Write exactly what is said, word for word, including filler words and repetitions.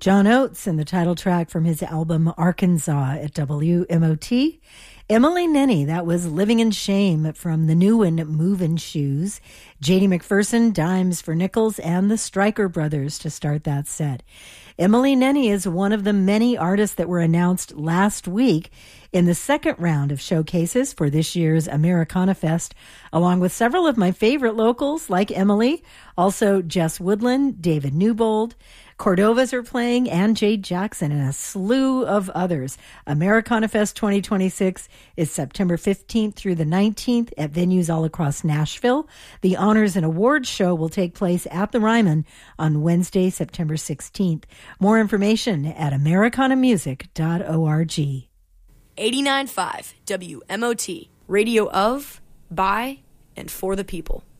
John Oates and the title track from his album Arkansas at W M O T. Emily Nenny, that was Living in Shame from the new one, Movin' Shoes. J D McPherson, Dimes for Nickels, and the Stryker Brothers to start that set. Emily Nenny is one of the many artists that were announced last week in the second round of showcases for this year's Americana Fest, along with several of my favorite locals like Emily, also Jess Woodland, David Newbold, Cordovas are playing, and Jade Jackson, and a slew of others. Americana Fest twenty twenty-six is September fifteenth through the nineteenth at venues all across Nashville. The Honors and Awards show will take place at the Ryman on Wednesday, September sixteenth. More information at americana music dot org. eighty-nine point five W M O T, radio of, by, and for the people.